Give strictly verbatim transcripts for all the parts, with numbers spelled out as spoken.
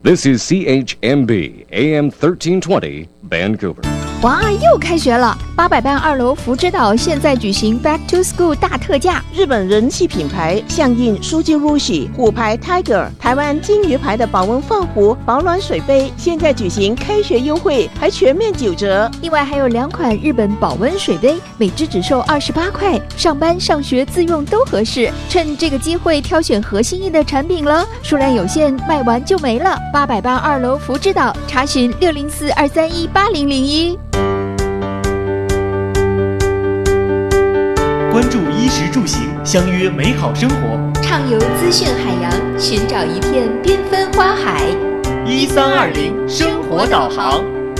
This is C H M B A M thirteen twenty Vancouver。 哇，又开学了！八百伴二楼福之岛现在举行 Back to School 大特价， 日本人气品牌象印书记 Rushi、虎牌 Tiger、台湾金鱼牌的保温放壶、保暖水杯，现在举行开学优惠，还全面九折。 另外还有两款日本保温水杯，每只只售二十八块，上班上学自用都合适。趁这个机会挑选合心意的产品了，数量有限，卖完就没了。八百伴二楼福之岛，查询六零四二三一八零零一。 关注衣食住行，相约美好生活， 畅游资讯海洋，寻找一片缤纷花海。 一三二零生活导航。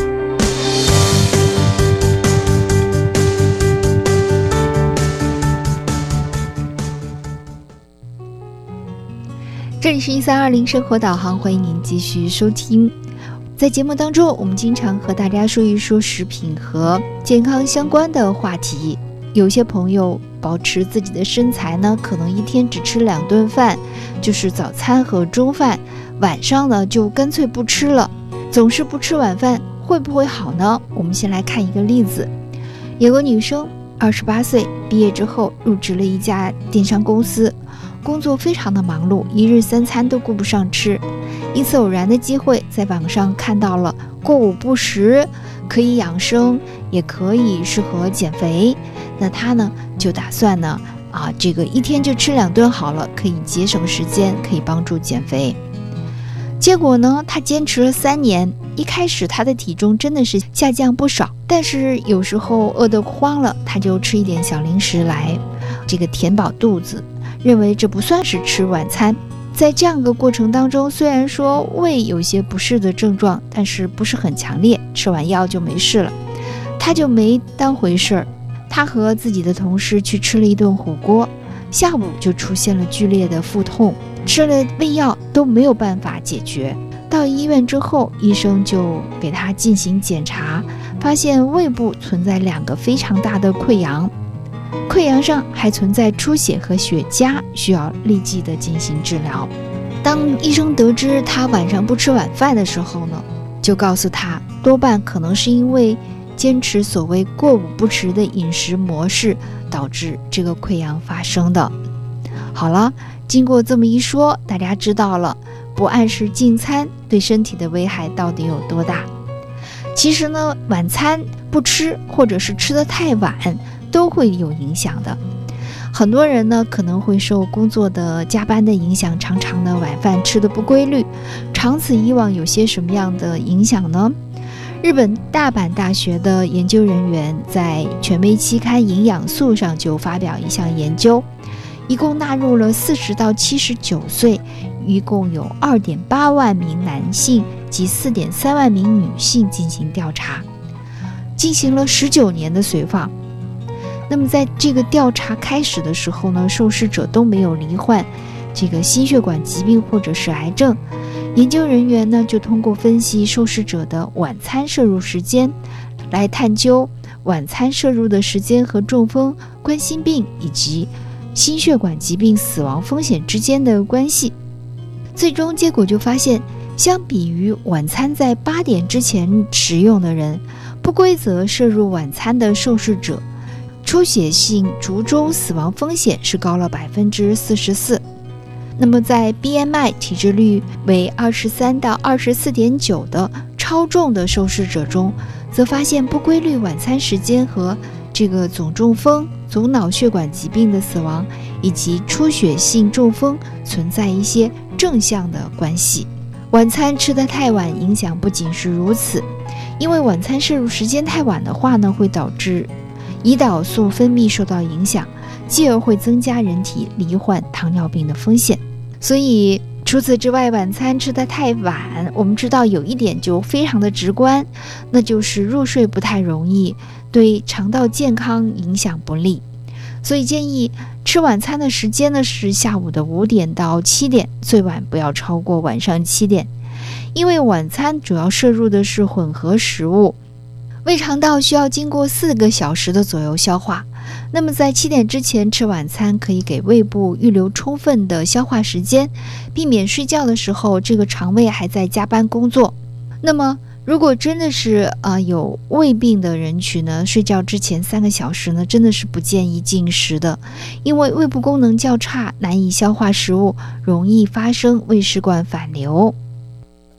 这里是一三二零生活导航，欢迎您继续收听。在节目当中，我们经常和大家说一说食品和健康相关的话题。有些朋友保持自己的身材呢，可能一天只吃两顿饭，就是早餐和中饭，晚上呢就干脆不吃了，总是不吃晚饭，会不会好呢？我们先来看一个例子。有个女生二十八岁，毕业之后入职了一家电商公司，工作非常的忙碌，一日三餐都顾不上吃。一次偶然的机会，在网上看到了过午不食，可以养生，也可以适合减肥。那他呢就打算呢啊，这个一天就吃两顿好了，可以节省时间，可以帮助减肥。结果呢，他坚持了三年，一开始他的体重真的是下降不少，但是有时候饿得慌了，他就吃一点小零食来这个填饱肚子，认为这不算是吃晚餐。在这样一个过程当中，虽然说胃有些不适的症状，但是不是很强烈，吃完药就没事了，他就没当回事儿。他和自己的同事去吃了一顿火锅，下午就出现了剧烈的腹痛，吃了胃药都没有办法解决。到医院之后，医生就给他进行检查，发现胃部存在两个非常大的溃疡，溃疡上还存在出血和血痂，需要立即的进行治疗。当医生得知他晚上不吃晚饭的时候呢，就告诉他，多半可能是因为坚持所谓过午不食的饮食模式导致这个溃疡发生的。好了，经过这么一说，大家知道了不按时进餐对身体的危害到底有多大。其实呢，晚餐不吃或者是吃得太晚都会有影响的。很多人呢可能会受工作的加班的影响，常常的晚饭吃得不规律，长此以往有些什么样的影响呢？日本大阪大学的研究人员在权威期刊《营养素》上就发表一项研究，一共纳入了四十到七十九岁，一共有二点八万名男性及四点三万名女性进行调查，进行了十九年的随访。那么在这个调查开始的时候呢，受试者都没有罹患这个心血管疾病或者是癌症。研究人员呢就通过分析受试者的晚餐摄入时间，来探究晚餐摄入的时间和中风、冠心病以及心血管疾病死亡风险之间的关系。最终结果就发现，相比于晚餐在八点之前食用的人，不规则摄入晚餐的受试者，出血性卒中死亡风险是高了百分之四十四。那么在 B M I 体脂率为二十三到二十四点九的超重的受试者中，则发现不规律晚餐时间和这个总中风、总脑血管疾病的死亡以及出血性中风存在一些正向的关系。晚餐吃得太晚影响不仅是如此，因为晚餐摄入时间太晚的话呢，会导致胰岛素分泌受到影响，继而会增加人体罹患糖尿病的风险。所以除此之外，晚餐吃得太晚，我们知道有一点就非常的直观，那就是入睡不太容易，对肠道健康影响不利。所以建议吃晚餐的时间呢是下午的五点到七点，最晚不要超过晚上七点。因为晚餐主要摄入的是混合食物，胃肠道需要经过四个小时的左右消化， 那么在七点之前吃晚餐，可以给胃部预留充分的消化时间，避免睡觉的时候这个肠胃还在加班工作。那么如果真的是呃有胃病的人群呢，睡觉之前三个小时呢，真的是不建议进食的，因为胃部功能较差，难以消化食物，容易发生胃食管反流。